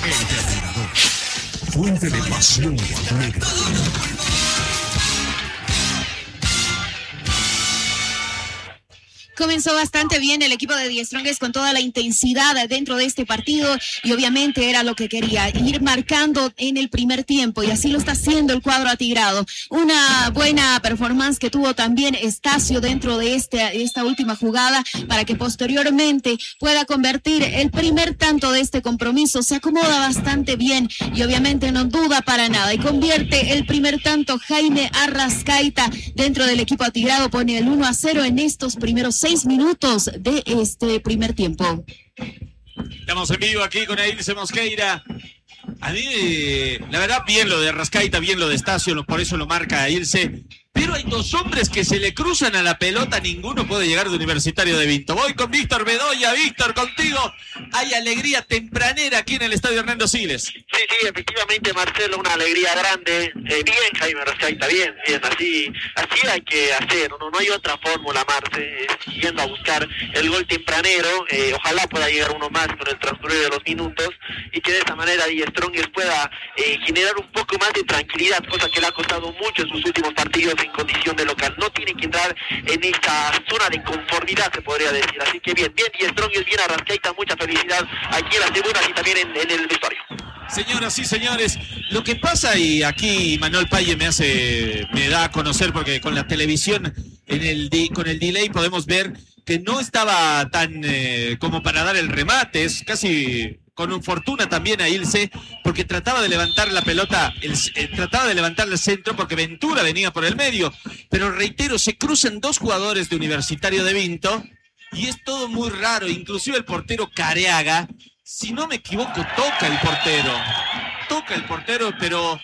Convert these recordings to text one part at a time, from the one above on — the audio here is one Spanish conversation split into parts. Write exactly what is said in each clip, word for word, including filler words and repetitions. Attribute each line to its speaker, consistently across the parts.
Speaker 1: El Terminador, fuente de pasión negra.
Speaker 2: Comenzó bastante bien el equipo de Die Strongest con toda la intensidad dentro de este partido y obviamente era lo que quería, ir marcando en el primer tiempo y así lo está haciendo el cuadro atigrado. Una buena performance que tuvo también Estacio dentro de este, esta última jugada para que posteriormente pueda convertir el primer tanto de este compromiso. Se acomoda bastante bien y obviamente no duda para nada y convierte el primer tanto Jaime Arrascaita dentro del equipo atigrado, pone el uno a cero en estos primeros seis minutos de este primer tiempo.
Speaker 3: Estamos en vivo aquí con Ailse Mosqueira. A mí, la verdad, bien lo de Arrascaita, bien lo de Estacio, por eso lo marca Ailse. Pero hay dos hombres que se le cruzan a la pelota, ninguno puede llegar de Universitario de Vinto. Voy con Víctor Bedoya. Víctor, contigo. Hay alegría tempranera aquí en el Estadio Hernando Siles.
Speaker 4: Sí, sí, efectivamente, Marcelo, una alegría grande. Eh, bien, Jaime Arrascaita, bien, bien, así, así hay que hacer, no, no hay otra fórmula, Marce, eh, yendo a buscar el gol tempranero. Eh, ojalá pueda llegar uno más con el transcurrir de los minutos y que de esa manera Die Strongest pueda eh, generar un poco más de tranquilidad, cosa que le ha costado mucho en sus últimos partidos en condición de local. No tiene que entrar en esa zona de conformidad, se podría decir. Así que bien, bien Die Strongest, bien Arrascaita, mucha felicidad aquí en las tribunas y también en, en el vestuario.
Speaker 3: Señoras y señores, lo que pasa, y aquí Manuel Paye me hace, me da a conocer, porque con la televisión, en el con el delay podemos ver que no estaba tan eh, como para dar el remate, es casi con un fortuna también a Ilse, porque trataba de levantar la pelota, el, eh, trataba de levantar el centro porque Ventura venía por el medio, pero reitero, se cruzan dos jugadores de Universitario de Vinto y es todo muy raro, inclusive el portero Careaga, si no me equivoco, toca el portero, toca el portero, pero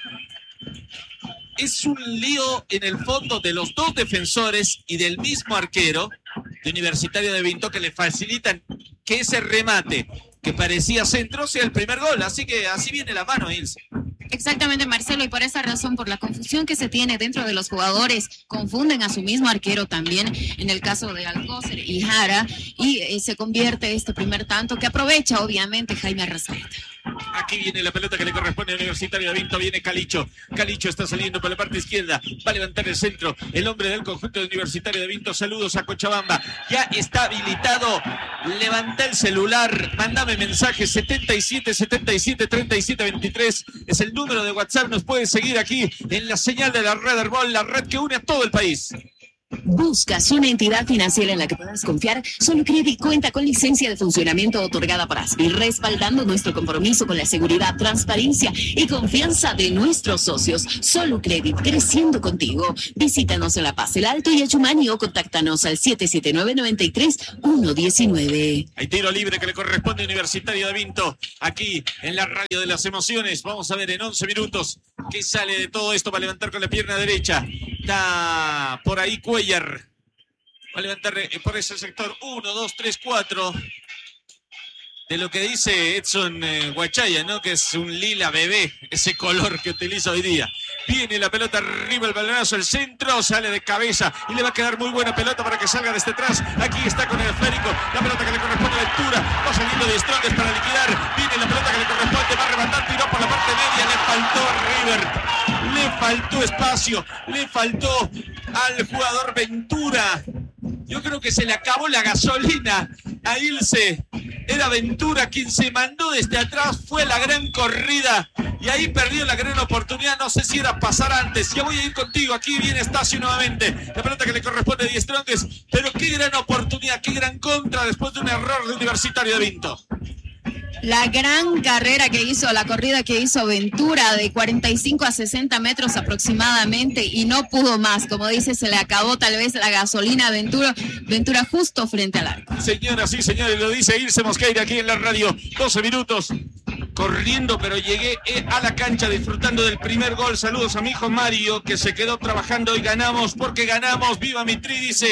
Speaker 3: es un lío en el fondo de los dos defensores y del mismo arquero de Universitario de Vinto que le facilitan que ese remate que parecía centro sea el primer gol, así que así viene la mano, Ilse.
Speaker 2: Exactamente, Marcelo, y por esa razón, por la confusión que se tiene dentro de los jugadores, confunden a su mismo arquero también, en el caso de Alcócer y Jara, y eh, se convierte este primer tanto que aprovecha, obviamente, Jaime Arrascaita.
Speaker 3: Aquí viene la pelota que le corresponde a Universitario de Vinto, viene Calicho, Calicho está saliendo por la parte izquierda, va a levantar el centro, el hombre del conjunto de Universitario de Vinto, saludos a Cochabamba, ya está habilitado, levanta el celular, mándame mensaje setenta y siete, setenta y siete, treinta y siete, veintitrés, es el número de WhatsApp, nos puedes seguir aquí en la señal de la red Herbol, la red que une a todo el país.
Speaker 2: ¿Buscas una entidad financiera en la que puedas confiar? Solucredit cuenta con licencia de funcionamiento otorgada por A S B I, respaldando nuestro compromiso con la seguridad, transparencia y confianza de nuestros socios. Solucredit, creciendo contigo. Visítanos en La Paz, El Alto y Achumani o contáctanos al siete siete nueve, nueve tres, uno uno nueve.
Speaker 3: Hay tiro libre que le corresponde a Universitario de Vinto, aquí en la radio de las emociones. Vamos a ver en once minutos qué sale de todo esto. Va a levantar con la pierna derecha. Está por ahí Cuellar. Va a levantar por ese sector. Uno, dos, tres, cuatro. De lo que dice Edson eh, Huachaya, ¿no? Que es un lila bebé, ese color que utiliza hoy día. Viene la pelota arriba, el balonazo, el centro, sale de cabeza y le va a quedar muy buena pelota para que salga desde atrás. Aquí está con el esférico, la pelota que le corresponde a Ventura. Va saliendo de Strongest para liquidar. Viene la pelota que le corresponde, va a rematar, tiró por la parte media, le faltó River. Le faltó espacio, le faltó al jugador Ventura. Yo creo que se le acabó la gasolina a Ilse. Era Ventura quien se mandó desde atrás, fue la gran corrida y ahí perdió la gran oportunidad. No sé si era pasar antes. Ya voy a ir contigo. Aquí viene Estacio nuevamente. La pelota que le corresponde a Die Strongest. Pero qué gran oportunidad, qué gran contra después de un error de Universitario de Vinto.
Speaker 2: La gran carrera que hizo, la corrida que hizo Ventura de cuarenta y cinco a sesenta metros aproximadamente y no pudo más. Como dice, se le acabó tal vez la gasolina a Ventura, Ventura justo frente al arco.
Speaker 3: Señoras y señores, lo dice Ilse Mosqueira aquí en la radio. doce minutos corriendo, pero llegué a la cancha disfrutando del primer gol. Saludos a mi hijo Mario, que se quedó trabajando y ganamos porque ganamos. Viva Mitri, dice.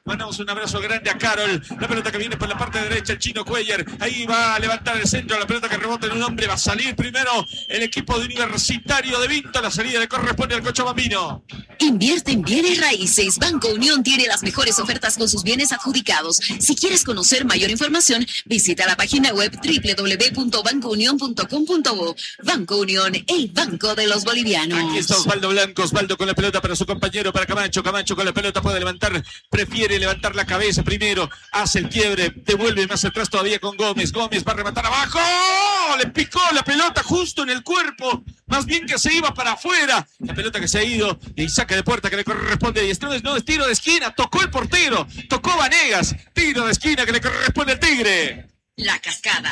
Speaker 3: Mandamos un abrazo grande a Carol. La pelota que viene por la parte derecha, el chino Cuellar. Ahí va a levantar el centro. La pelota que rebota en un hombre. Va a salir primero el equipo de Universitario de Vinto. La salida le corresponde al Cochabambino.
Speaker 5: Invierte en bienes raíces. Banco Unión tiene las mejores ofertas con sus bienes adjudicados. Si quieres conocer mayor información, visita la página web doble u doble u doble u punto banco unión punto com punto bo. Banco Unión, el banco de los bolivianos.
Speaker 3: Aquí está Osvaldo Blanco. Osvaldo con la pelota para su compañero, para Camacho. Camacho con la pelota puede levantar, prefiere levantar la cabeza primero. Hace el quiebre, devuelve más atrás todavía con Gómez. Gómez va a rematar abajo. Le picó la pelota justo en el cuerpo. Más bien que se iba para afuera. La pelota que se ha ido y saca de puerta que le corresponde a Diestrones. No, es tiro de esquina. Tocó el portero. Tocó Vanegas. Tiro de esquina que le corresponde al Tigre.
Speaker 5: La Cascada,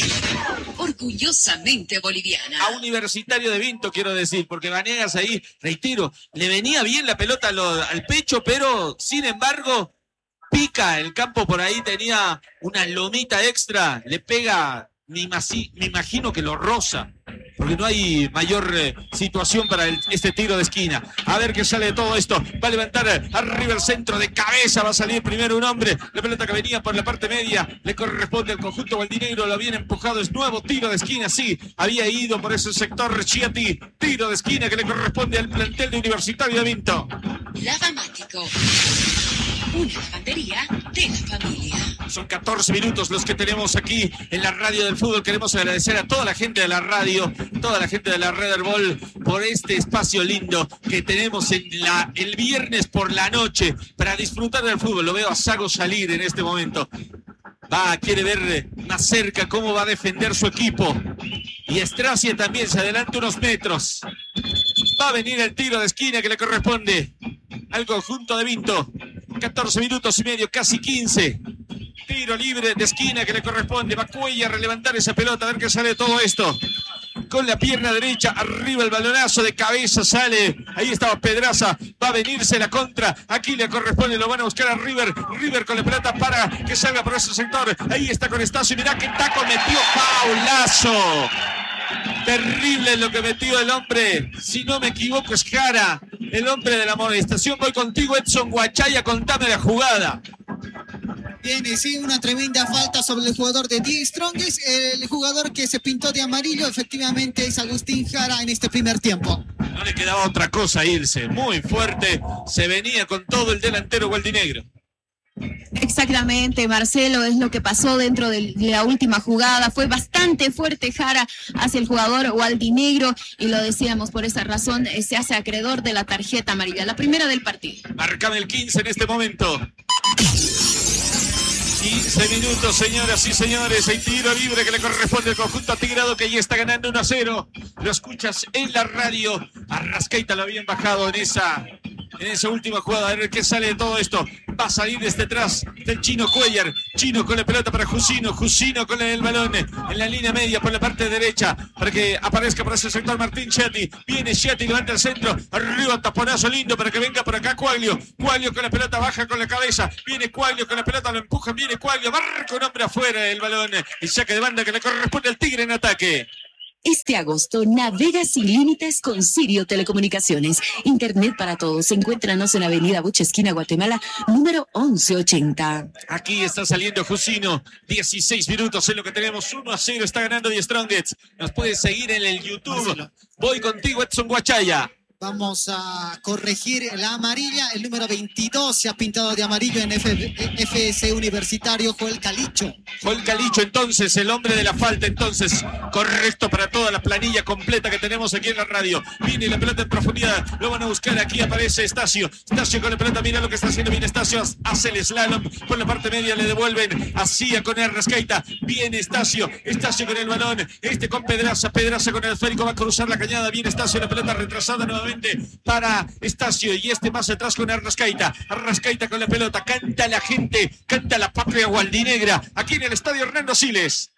Speaker 5: orgullosamente boliviana.
Speaker 3: A Universitario de Vinto, quiero decir, porque Vanegas ahí, reitero, le venía bien la pelota lo, al pecho, pero sin embargo, pica el campo por ahí, tenía una lomita extra, le pega, me, imasi, me imagino que lo roza, porque no hay mayor eh, situación para el, este tiro de esquina. A ver qué sale de todo esto. Va a levantar arriba el centro de cabeza. Va a salir primero un hombre. La pelota que venía por la parte media le corresponde al conjunto gualdinegro. Lo habían empujado. Es nuevo tiro de esquina. Sí, había ido por ese sector Chiati. Tiro de esquina que le corresponde al plantel de Universitario de Vinto.
Speaker 5: Lavamático. Una lavandería de la familia.
Speaker 3: Son catorce minutos los que tenemos aquí en la radio del fútbol. Queremos agradecer a toda la gente de la radio, toda la gente de la Red del Bol por este espacio lindo que tenemos en la, el viernes por la noche para disfrutar del fútbol. Lo veo a Sago salir en este momento. Va, quiere ver más cerca cómo va a defender su equipo. Y Estracia también se adelanta unos metros. Va a venir el tiro de esquina que le corresponde al conjunto de Vinto. catorce minutos y medio, casi quince. Tiro libre de esquina que le corresponde. Va Cuellar a levantar esa pelota, a ver qué sale de todo esto. Con la pierna derecha, arriba el balonazo de cabeza sale. Ahí estaba Pedraza, va a venirse la contra. Aquí le corresponde, lo van a buscar a River. River con la pelota para que salga por ese sector. Ahí está con Estacio, mirá que taco metió, paulazo. Terrible lo que metió el hombre. Si no me equivoco es Jara, el hombre de la amonestación. Voy contigo, Edson Guachaya, contame la jugada.
Speaker 6: Tiene, sí, una tremenda falta sobre el jugador de Die Strongest. El jugador que se pintó de amarillo efectivamente es Agustín Jara en este primer tiempo.
Speaker 3: No le quedaba otra cosa irse. Muy fuerte. Se venía con todo el delantero gualdinegro.
Speaker 2: Exactamente, Marcelo, es lo que pasó dentro de la última jugada. Fue bastante fuerte Jara hacia el jugador gualdinegro y lo decíamos, por esa razón se hace acreedor de la tarjeta amarilla, la primera del partido.
Speaker 3: Marcame el quince en este momento. quince minutos, señoras y señores. Hay tiro libre que le corresponde al conjunto atigrado que ya está ganando uno a cero. Lo escuchas en la radio. Arrascaita lo habían bajado en esa, en esa última jugada. A ver qué sale de todo esto. Va a salir desde atrás del Chino Cuellar. Chino con la pelota para Jusino. Jusino con el balón en la línea media por la parte derecha para que aparezca por ese sector Martín Chiati. Viene Chiati, levanta el centro. Arriba, taponazo lindo para que venga por acá Cuaglio. Cuaglio con la pelota, baja con la cabeza. Viene Cuaglio con la pelota, lo empujan. Viene Cuaglio, marca un hombre afuera el balón. Y saque de banda que le corresponde al Tigre en ataque.
Speaker 5: Este agosto navega sin límites con Sirio Telecomunicaciones. Internet para todos. Encuéntranos en Avenida Bucha, esquina Guatemala, número once ochenta.
Speaker 3: Aquí está saliendo Jusino. dieciséis minutos en lo que tenemos. uno a cero. Está ganando Die Strongest. Nos puedes seguir en el YouTube. Marcelo. Voy contigo, Edson Guachaya.
Speaker 6: Vamos a corregir la amarilla. El número veintidós se ha pintado de amarillo en F S Universitario, Joel Calicho.
Speaker 3: Joel Calicho, entonces, el hombre de la falta, entonces, correcto para toda la planilla completa que tenemos aquí en la radio. Viene la pelota en profundidad, lo van a buscar, aquí aparece Estacio. Estacio con la pelota, mira lo que está haciendo bien Estacio, hace el slalom, por la parte media le devuelven, hacía con Arrascaita, viene Estacio, Estacio con el balón, este con Pedraza, Pedraza con el esférico, va a cruzar la cañada, viene Estacio, la pelota retrasada nuevamente para Estacio y este más atrás con Arrascaita. Arrascaita con la pelota, canta la gente, canta la patria gualdinegra aquí en el estadio Hernando Siles.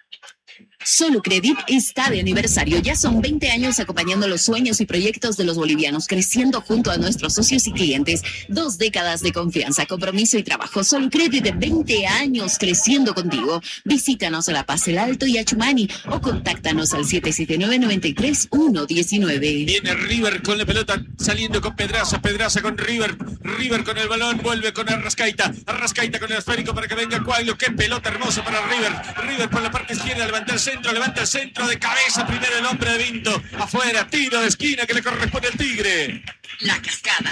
Speaker 5: Solucredit está de aniversario. Ya son veinte años acompañando los sueños y proyectos de los bolivianos, creciendo junto a nuestros socios y clientes. Dos décadas de confianza, compromiso y trabajo. Solucredit de veinte años creciendo contigo. Visítanos a La Paz, El Alto y Achumani o contáctanos al siete siete nueve, nueve tres, uno uno nueve.
Speaker 3: Viene River con la pelota saliendo con Pedraza. Pedraza con River. River con el balón. Vuelve con Arrascaita. Arrascaita con el esférico para que venga Coelho. Qué pelota hermosa para River. River por la parte izquierda. Levanta el centro. Levanta el centro de cabeza. Primero el hombre de Vinto. Afuera. Tiro de esquina que le corresponde al Tigre.
Speaker 5: La Cascada.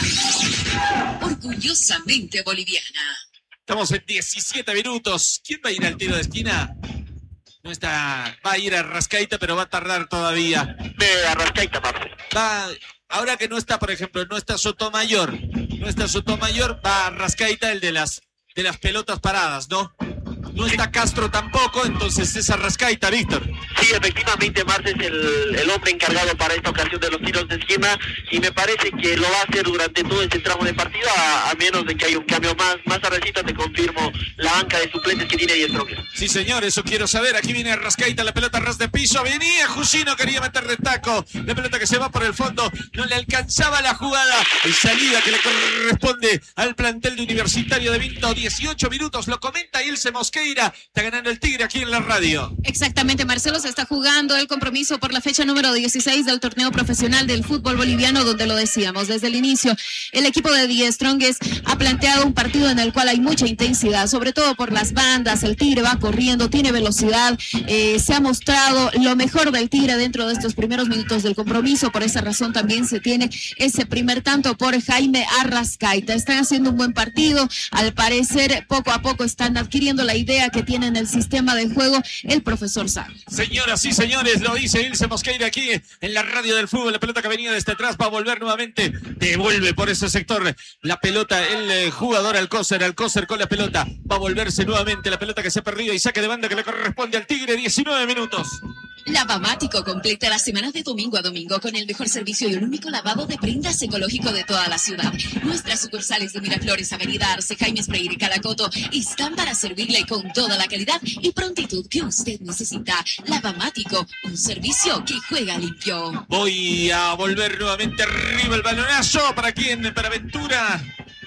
Speaker 5: Orgullosamente boliviana.
Speaker 3: Estamos en diecisiete minutos. ¿Quién va a ir al tiro de esquina? No está. Va a ir a Arrascaita, pero va a tardar todavía.
Speaker 4: De Arrascaita, Marce.
Speaker 3: Va. Ahora que no está, por ejemplo, no está Sotomayor. No está Sotomayor. Va a Arrascaita, el de las, de las pelotas paradas, ¿no? No está Castro tampoco, entonces es Arrascaita, Víctor.
Speaker 4: Sí, efectivamente, Marce es el, el hombre encargado para esta ocasión de los tiros de esquina y me parece que lo va a hacer durante todo este tramo de partido, a, a menos de que haya un cambio más. Más tardecita te confirmo la banca de suplentes que tiene Die Strongest.
Speaker 3: Sí, señor, eso quiero saber. Aquí viene Arrascaita, la pelota ras de piso. Venía Jusino, quería meter de taco. La pelota que se va por el fondo, no le alcanzaba la jugada. El salida que le corresponde al plantel de Universitario de Vinto. dieciocho minutos, lo comenta Ilse Mosqueira. Está ganando el Tigre aquí en la radio.
Speaker 2: Exactamente, Marcelo, se está jugando el compromiso por la fecha número dieciséis del torneo profesional del fútbol boliviano, donde lo decíamos desde el inicio. El equipo de Die Strongest ha planteado un partido en el cual hay mucha intensidad, sobre todo por las bandas. El Tigre va corriendo, tiene velocidad, eh, se ha mostrado lo mejor del Tigre dentro de estos primeros minutos del compromiso. Por esa razón también se tiene ese primer tanto por Jaime Arrascaita. Están haciendo un buen partido, al parecer poco a poco están adquiriendo la idea que tiene en el sistema de juego el profesor Sá.
Speaker 3: Señoras y señores, lo dice Ilse Mosqueira aquí en la radio del fútbol. La pelota que venía desde atrás va a volver nuevamente. Devuelve por ese sector la pelota el eh, jugador Alcócer. Alcócer con la pelota. Va a volverse nuevamente la pelota que se ha perdido y saque de banda que le corresponde al Tigre. diecinueve minutos.
Speaker 5: Lavamático completa la semana de domingo a domingo con el mejor servicio y el único lavado de prendas ecológico de toda la ciudad. Nuestras sucursales de Miraflores, Avenida Arce, Jaime Freire y Calacoto están para servirle con toda la calidad y prontitud que usted necesita. Lavamático, un servicio que juega limpio.
Speaker 3: Voy a volver nuevamente arriba el balonazo. ¿Para quién? Para Ventura.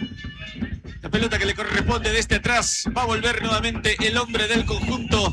Speaker 3: La pelota que le corresponde desde atrás. Va a volver nuevamente el hombre del conjunto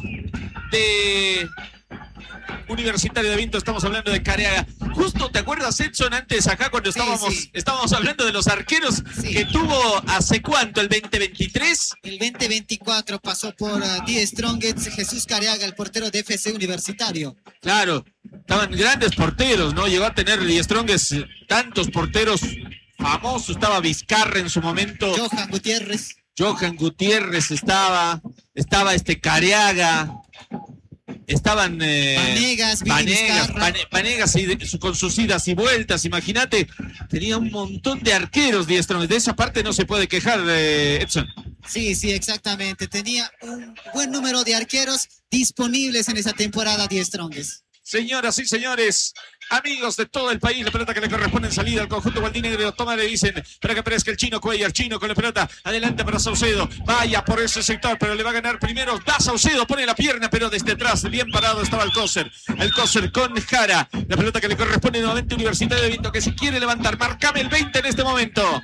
Speaker 3: de Universitario de Vinto. Estamos hablando de Careaga. Justo, ¿te acuerdas, Edson, antes acá cuando estábamos, sí, sí. estábamos hablando de los arqueros, sí, que tuvo hace cuánto, el veinte veintitrés?
Speaker 6: El veinte veinticuatro pasó por uh, Die Strongest, Jesús Careaga, el portero de F C Universitario.
Speaker 3: Claro, estaban grandes porteros, ¿no? Llegó a tener Die Strongest tantos porteros famosos. Estaba Vizcarra en su momento.
Speaker 6: Johan Gutiérrez.
Speaker 3: Johan Gutiérrez estaba, estaba este Careaga. Estaban eh,
Speaker 6: Vanegas,
Speaker 3: Vanegas, Pane, Vanegas y de, su, con sus idas y vueltas. Imagínate, tenía un montón de arqueros Die Strongest. De esa parte no se puede quejar, eh, Edson.
Speaker 6: Sí, sí, exactamente. Tenía un buen número de arqueros disponibles en esa temporada Die Strongest.
Speaker 3: Señoras y señores, amigos de todo el país, la pelota que le corresponde en salida al conjunto gualdinegro. Toma, le dicen, para que aparezca el chino Cuellar. Chino con la pelota, adelante para Saucedo. Vaya por ese sector, pero le va a ganar primero. Da Saucedo, pone la pierna, pero desde atrás, bien parado estaba Alcócer. Alcócer con Jara. La pelota que le corresponde nuevamente a Universitario de Vinto, que se quiere levantar. Marcame el veinte en este momento.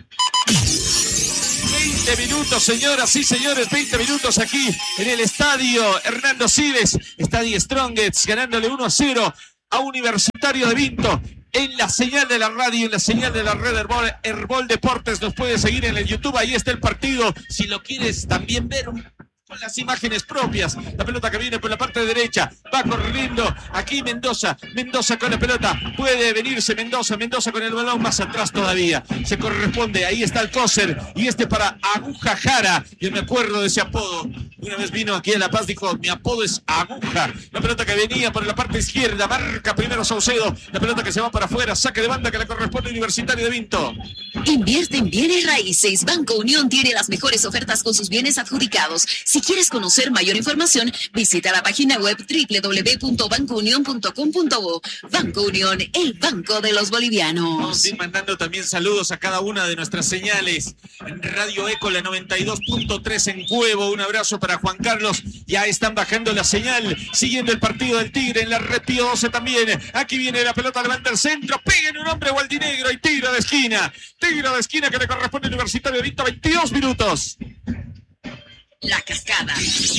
Speaker 3: veinte minutos, señoras y señores, veinte minutos aquí en el estadio Hernando Siles. Está Die Strongest ganándole uno a cero a Universitario de Vinto. En la señal de la radio, en la señal de la red Herbol, Herbol Deportes, nos puedes seguir en el YouTube. Ahí está el partido. Si lo quieres también ver un con las imágenes propias. La pelota que viene por la parte derecha, va corriendo aquí Mendoza, Mendoza con la pelota, puede venirse Mendoza, Mendoza con el balón más atrás todavía, se corresponde, ahí está el Cócer, y este para Aguja Jara. Yo me acuerdo de ese apodo, una vez vino aquí a La Paz, dijo, mi apodo es Aguja. La pelota que venía por la parte izquierda, marca primero Saucedo, la pelota que se va para afuera, saque de banda que le corresponde a Universitario de Vinto.
Speaker 5: Invierte en bienes raíces. Banco Unión tiene las mejores ofertas con sus bienes adjudicados. Si Si quieres conocer mayor información, visita la página web doble u doble u doble u punto banco unión punto com punto bo. Banco Unión, el banco de los bolivianos.
Speaker 3: Vamos a ir mandando también saludos a cada una de nuestras señales. En Radio Eco, la noventa y dos punto tres en Cuevo. Un abrazo para Juan Carlos. Ya están bajando la señal, siguiendo el partido del Tigre en la red Pío doce también. Aquí viene la pelota, levanta el centro, pega en un hombre gualdinegro y tira de esquina. Tira de esquina que le corresponde al Universitario de Vinto, veintidós minutos.
Speaker 5: La Cascada,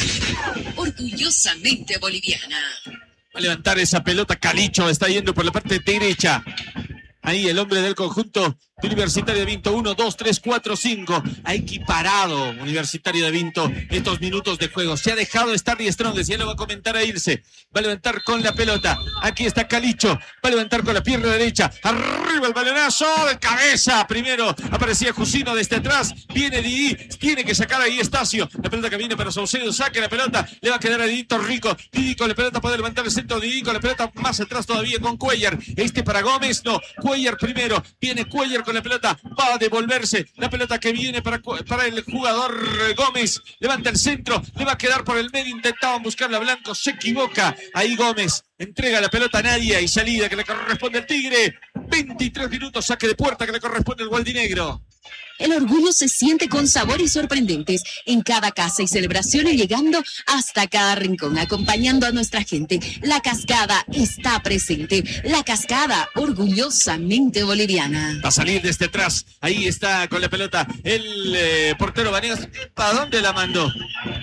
Speaker 5: orgullosamente boliviana.
Speaker 3: Va a levantar esa pelota, Calicho está yendo por la parte derecha. Ahí el hombre del conjunto de Universitario de Vinto, uno, dos, tres, cuatro, cinco. Ha equiparado Universitario de Vinto estos minutos de juego. Se ha dejado estar Die Strongest, ya lo va a comentar a irse. Va a levantar con la pelota. Aquí está Calicho. Va a levantar con la pierna derecha. Arriba el balonazo de cabeza. Primero aparecía Jusino desde atrás. Viene Didi. Tiene que sacar ahí Estacio. La pelota que viene para Saucedo. Saque la pelota. Le va a quedar a Didito Rico. Didi con la pelota puede levantar el centro. Didi con la pelota más atrás todavía con Cuellar. Este para Gómez. No. Cuellar primero. Viene Cuellar con la pelota. Va a devolverse. La pelota que viene para, para el jugador Gómez. Levanta el centro. Le va a quedar por el medio. Intentaban buscarla Blanco. Se equivoca. Ahí Gómez entrega la pelota a Nadia y salida que le corresponde al Tigre. veintitrés minutos, saque de puerta que le corresponde al gualdinegro.
Speaker 5: El orgullo se siente con sabores sorprendentes en cada casa y celebraciones, llegando hasta cada rincón, acompañando a nuestra gente. La Cascada está presente. La Cascada, orgullosamente boliviana.
Speaker 3: Va a salir desde atrás. Ahí está con la pelota el eh, portero Vanegas. ¿Para dónde la mandó?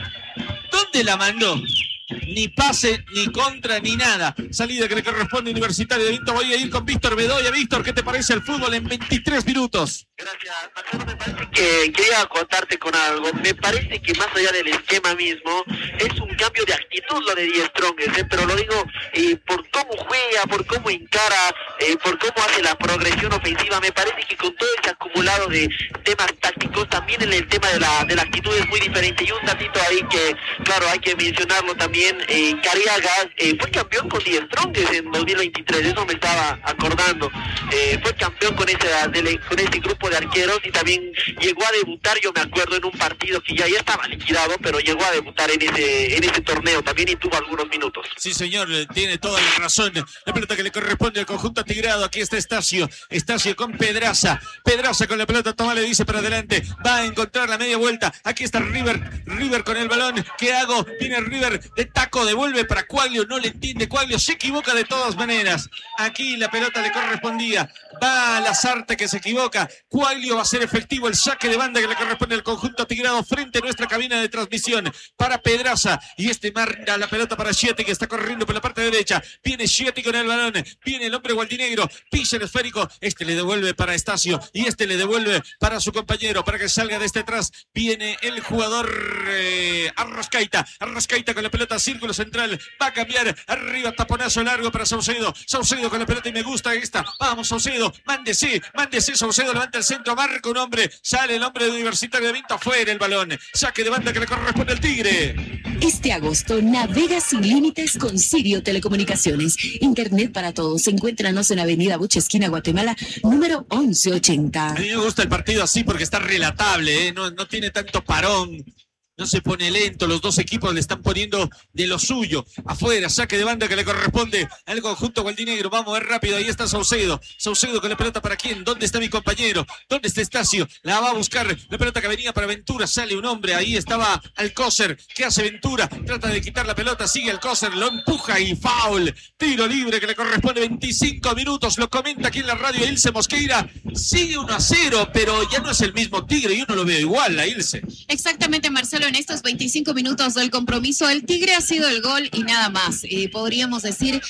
Speaker 3: ¿Dónde la mandó? Ni pase, ni contra, ni nada. Salida que le corresponde a Universitario de Vinto. Voy a ir con Víctor Bedoya. Víctor, ¿qué te parece el fútbol en veintitrés minutos?
Speaker 4: Gracias, Marcelo. Me parece que quería contarte con algo. Me parece que más allá del esquema mismo, es un cambio de actitud lo de Die Strongest, ¿eh? Pero lo digo eh, por cómo juega, por cómo encara, eh, por cómo hace la progresión ofensiva. Me parece que con todo ese acumulado de temas tácticos, también en el tema de la, de la actitud es muy diferente. Y un datito ahí que, claro, hay que mencionarlo también. Eh, Cariaga eh, fue campeón con Die Strongest en dos mil veintitrés, eso me estaba acordando. Eh, fue campeón con ese, de, con ese grupo de arqueros y también llegó a debutar, yo me acuerdo, en un partido que ya, ya estaba liquidado, pero llegó a debutar en ese, en ese torneo también y tuvo algunos minutos.
Speaker 3: Sí, señor, tiene toda la razón. La pelota que le corresponde al conjunto atigrado. Aquí está Estacio. Estacio con Pedraza. Pedraza con la pelota, toma, le dice para adelante. Va a encontrar la media vuelta. Aquí está River. River con el balón. ¿Qué hago? Viene River de taco, devuelve para Cuaglio. No le entiende Cuaglio. Se equivoca de todas maneras. Aquí la pelota le correspondía. Va a Lazarte que se equivoca. Cuaglio va a ser efectivo el saque de banda que le corresponde al conjunto atigrado frente a nuestra cabina de transmisión. Para Pedraza. Y este manda la pelota para Schieti que está corriendo por la parte derecha. Viene Schieti con el balón. Viene el hombre gualdinegro. Pisa el esférico. Este le devuelve para Estacio. Y este le devuelve para su compañero. Para que salga desde atrás. Viene el jugador eh, Arrascaita. Arrascaita con la pelota. Círculo central. Va a cambiar. Arriba taponazo largo para Saucedo. Saucedo con la pelota y me gusta esta. Vamos Saucedo. Mándese. Mándese Saucedo. Levanta el centro. Marca un hombre. Sale el hombre de Universitario de Vinto. Afuera el balón. Saque de banda que le corresponde al Tigre.
Speaker 5: Este agosto navega sin límites con Sirio Telecomunicaciones. Internet para todos. Encuéntranos en Avenida Buche, esquina Guatemala, número once ochenta.
Speaker 3: A mí me gusta el partido así porque está relatable, ¿eh? no, no tiene tanto parón. No se pone lento, los dos equipos le están poniendo de lo suyo. Afuera, saque de banda que le corresponde al conjunto gualdinegro. Vamos a ver rápido, ahí está Saucedo. Saucedo con la pelota para quién, ¿dónde está mi compañero? ¿Dónde está Estacio? La va a buscar, la pelota que venía para Ventura, sale un hombre, ahí estaba Alcócer. ¿Qué hace Ventura? Trata de quitar la pelota, sigue Alcócer, lo empuja y foul. Tiro libre que le corresponde, veinticinco minutos, lo comenta aquí en la radio Ilse Mosqueira. Sigue uno a cero, pero ya no es el mismo Tigre, yo no lo veo igual, la Ilse.
Speaker 2: Exactamente, Marcelo. En estos veinticinco minutos del compromiso, el Tigre ha sido el gol y nada más. Eh, podríamos decir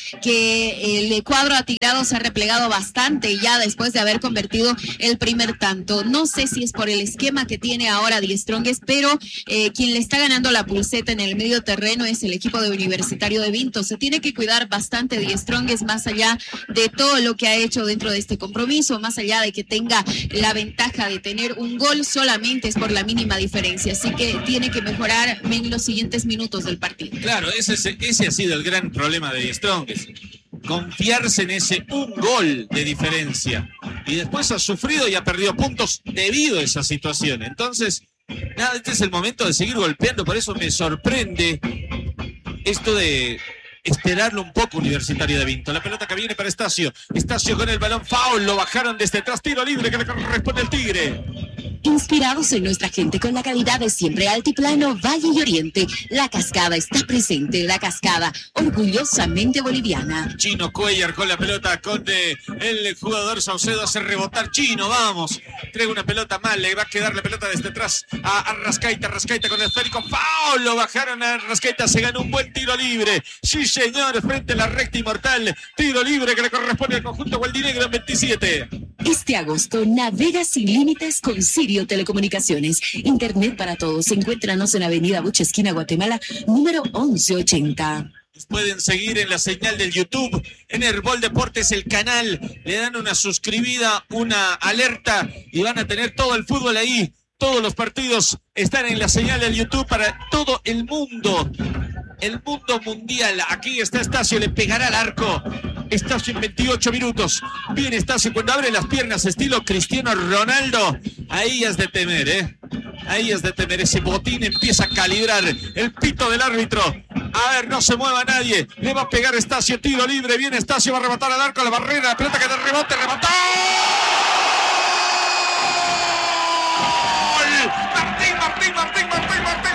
Speaker 2: que el cuadro atigrado se ha replegado bastante ya después de haber convertido el primer tanto. No sé si es por el esquema que tiene ahora Die Strongest, pero eh, quien le está ganando la pulseta en el medio terreno es el equipo de Universitario de Vinto. Se tiene que cuidar bastante Die Strongest, más allá de todo lo que ha hecho dentro de este compromiso, más allá de que tenga la ventaja de tener un gol, solamente es por la mínima diferencia. Así que tiene que mejorar en los siguientes minutos del partido.
Speaker 3: Claro, ese, ese ha sido el gran problema de Die Strongest. Confiarse en ese un gol de diferencia. Y después ha sufrido y ha perdido puntos debido a esa situación. Entonces, Nada, este es el momento de seguir golpeando, por eso me sorprende esto de esperarlo un poco Universitario de Vinto. La pelota que viene para Estacio. Estacio con el balón, foul, lo bajaron desde atrás, tiro libre que le corresponde al Tigre.
Speaker 5: Inspirados en nuestra gente con la calidad de siempre Altiplano, Valle y Oriente, La Cascada está presente. La Cascada, orgullosamente boliviana.
Speaker 3: Chino Cuellar con la pelota, con eh, el jugador Saucedo, hace rebotar Chino, vamos. Entrega una pelota mal, le va a quedar la pelota desde atrás a Arrascaita. Arrascaita con el esférico, foul, lo bajaron a Arrascaita, se ganó un buen tiro libre. Sí, señor, frente a la recta inmortal. Tiro libre que le corresponde al conjunto gualdinegro en veintisiete.
Speaker 5: Este agosto navega sin límites con Sirio Telecomunicaciones. Internet para todos. Encuéntranos en Avenida Buche, esquina Guatemala, número once ochenta.
Speaker 3: Pueden seguir en la señal del YouTube, en Herbol Deportes, el canal. Le dan una suscribida, una alerta y van a tener todo el fútbol ahí. Todos los partidos están en la señal del YouTube para todo el mundo. El mundo mundial. Aquí está Estacio, le pegará al arco. Estacio en veintiocho minutos. Viene Estacio cuando abre las piernas, estilo Cristiano Ronaldo. Ahí es de temer, ¿eh? Ahí es de temer. Ese botín empieza a calibrar el pito del árbitro. A ver, no se mueva nadie. Le va a pegar Estacio, tiro libre. Viene Estacio, va a rematar al arco, la barrera, la pelota que de rebote, remató. Martín, Martín, Martín, Martín, Martín.